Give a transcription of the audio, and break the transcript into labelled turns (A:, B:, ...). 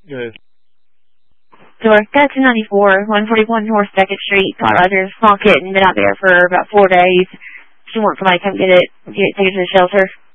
A: Good.
B: Door, got 294, 141 North 2nd Street, got Rogers, small kitten, been out there for about 4 days. She wants somebody to come get it, take it to the shelter.